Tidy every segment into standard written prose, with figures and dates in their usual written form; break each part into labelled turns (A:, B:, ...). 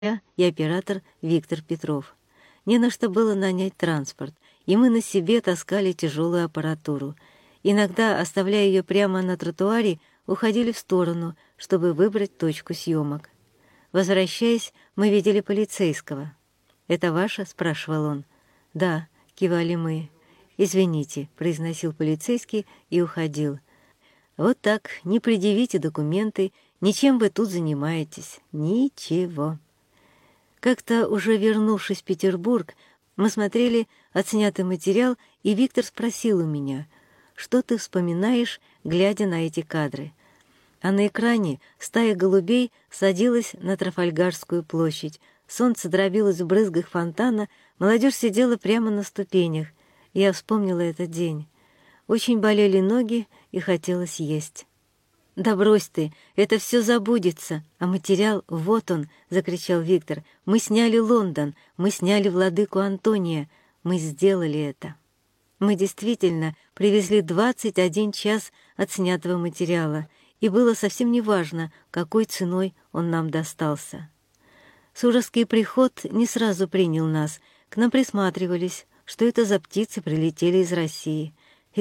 A: Я и оператор Виктор Петров. Не на что было нанять транспорт, и мы на себе таскали тяжелую аппаратуру. Иногда, оставляя ее прямо на тротуаре, уходили в сторону, чтобы выбрать точку съемок. Возвращаясь, мы видели полицейского. «Это ваше?» — спрашивал он. «Да», — кивали мы. «Извините», — произносил полицейский и уходил. «Вот так, не предъявите документы, ничем вы тут занимаетесь. Ничего». Как-то уже вернувшись в Петербург, мы смотрели отснятый материал, и Виктор спросил у меня, что ты вспоминаешь, глядя на эти кадры. А на экране стая голубей садилась на Трафальгарскую площадь, солнце дробилось в брызгах фонтана, молодежь сидела прямо на ступенях. Я вспомнила этот день. Очень болели ноги и хотелось есть. «Да брось ты, это все забудется, а материал, вот он!» — закричал Виктор. «Мы сняли Лондон, мы сняли владыку Антония, мы сделали это!» Мы действительно привезли 21 час отснятого материала, и было совсем не важно, какой ценой он нам достался. Суворовский приход не сразу принял нас, к нам присматривались, что это за птицы прилетели из России,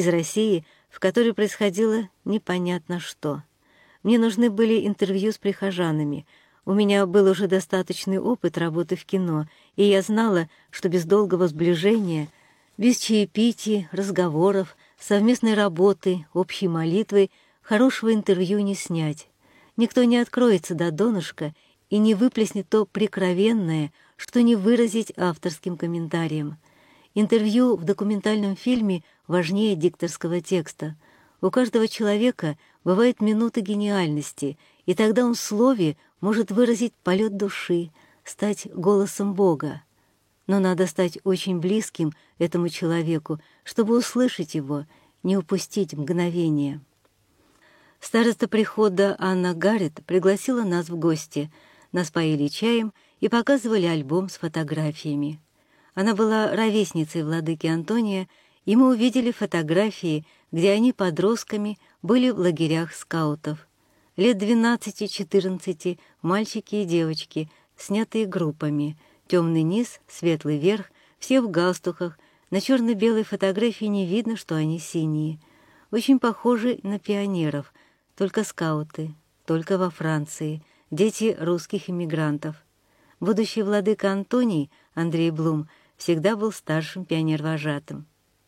A: в которой происходило непонятно что. Мне нужны были интервью с прихожанами. У меня был уже достаточный опыт работы в кино, и я знала, что без долгого сближения, без чаепитий, разговоров, совместной работы, общей молитвы хорошего интервью не снять. Никто не откроется до донышка и не выплеснет то прикровенное, что не выразить авторским комментарием. Интервью в документальном фильме важнее дикторского текста. У каждого человека бывают минуты гениальности, и тогда он в слове может выразить полет души, стать голосом Бога. Но надо стать очень близким этому человеку, чтобы услышать его, не упустить мгновение. Староста прихода Анна Гаррет пригласила нас в гости. Нас поили чаем и показывали альбом с фотографиями. Она была ровесницей владыки Антония, и мы увидели фотографии, где они подростками были в лагерях скаутов. Лет 12-14, мальчики и девочки, снятые группами, темный низ, светлый верх, все в галстуках, на черно-белой фотографии не видно, что они синие. Очень похожи на пионеров, только скауты, только во Франции, дети русских иммигрантов. Будущий владыка Антоний, Андрей Блум, всегда был старшим пионер-вожатым.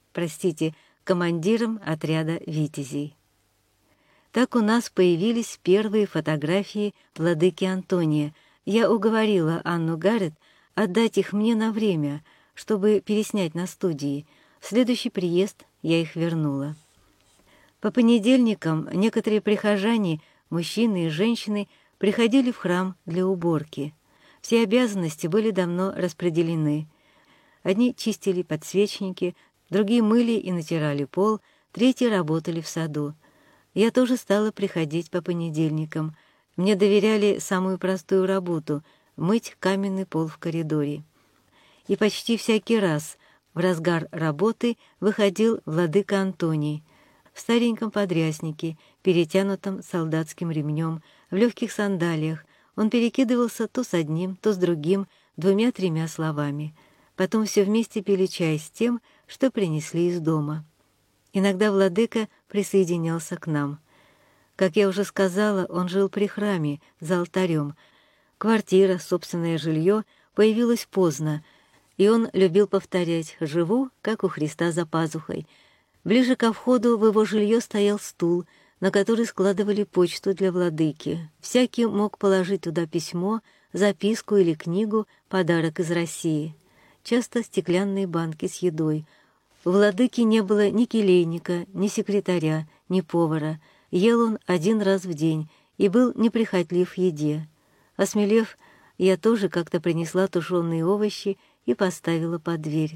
A: Командиром отряда «Витязей». Так у нас появились первые фотографии владыки Антония. Я уговорила Анну Гаррет отдать их мне на время, чтобы переснять на студии. В следующий приезд я их вернула. По понедельникам некоторые прихожане, мужчины и женщины, приходили в храм для уборки. Все обязанности были давно распределены. Одни чистили подсвечники, другие мыли и натирали пол, третьи работали в саду. Я тоже стала приходить по понедельникам. Мне доверяли самую простую работу — мыть каменный пол в коридоре. И почти всякий раз в разгар работы выходил владыка Антоний в стареньком подряснике, перетянутом солдатским ремнем, в легких сандалиях. Он перекидывался то с одним, то с другим, 2-3 словами. Потом все вместе пили чай с тем, что принесли из дома. Иногда владыка присоединялся к нам. Как я уже сказала, он жил при храме, за алтарем. Квартира, собственное жилье появилось поздно, и он любил повторять «живу, как у Христа за пазухой». Ближе ко входу в его жилье стоял стул, на который складывали почту для владыки. Всякий мог положить туда письмо, записку или книгу, подарок из России. Часто стеклянные банки с едой. У владыки не было ни келейника, ни секретаря, ни повара. Ел он 1 раз в день и был неприхотлив в еде. Осмелев, я тоже как-то принесла тушеные овощи и поставила под дверь.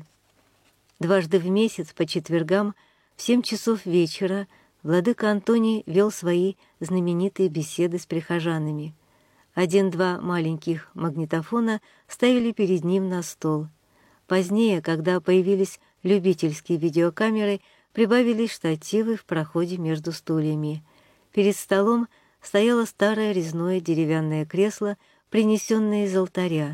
A: 2 раза в месяц по четвергам в 7 часов вечера владыка Антоний вел свои знаменитые беседы с прихожанами. 1-2 маленьких магнитофона ставили перед ним на стол. Позднее, когда появились любительские видеокамеры, прибавились штативы в проходе между стульями. Перед столом стояло старое резное деревянное кресло принесенные из алтаря.